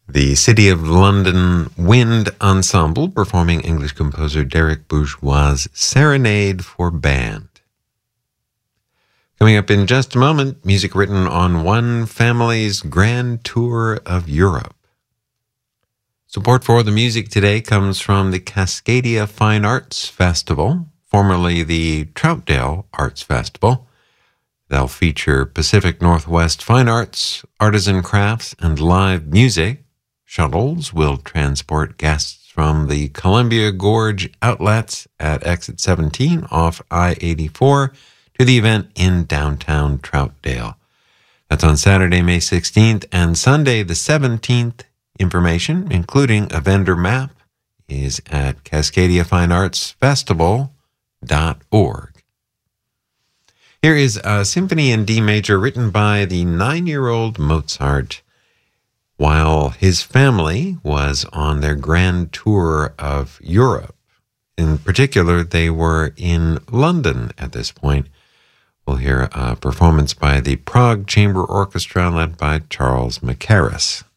The City of London Wind Ensemble performing English composer Derek Bourgeois' Serenade for Band. Coming up in just a moment, music written on one family's grand tour of Europe. Support for the music today comes from the Cascadia Fine Arts Festival, formerly the Troutdale Arts Festival. They'll feature Pacific Northwest fine arts, artisan crafts, and live music. Shuttles will transport guests from the Columbia Gorge outlets at exit 17 off I-84 to the event in downtown Troutdale. That's on Saturday, May 16th and Sunday, the 17th. Information, including a vendor map, is at CascadiaFineArtsFestival.org. Here is a symphony in D major written by the 9-year-old Mozart while his family was on their grand tour of Europe. In particular, they were in London at this point. We'll hear a performance by the Prague Chamber Orchestra led by Charles Mackerras.